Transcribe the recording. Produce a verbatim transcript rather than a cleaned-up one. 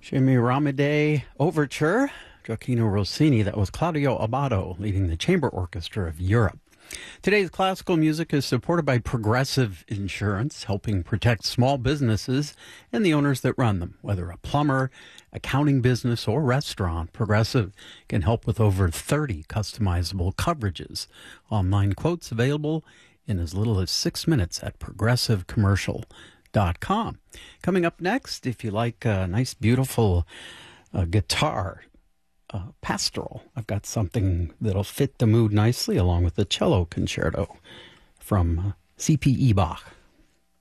Semiramide Overture, Gioacchino Rossini. That was Claudio Abbado leading the Chamber Orchestra of Europe. Today's classical music is supported by Progressive Insurance, helping protect small businesses and the owners that run them. Whether a plumber, accounting business, or restaurant, Progressive can help with over thirty customizable coverages. Online quotes available in as little as six minutes at progressive commercial dot com. Coming up next, if you like a nice, beautiful uh, guitar, uh, pastoral, I've got something that'll fit the mood nicely along with the cello concerto from uh, C P E Bach.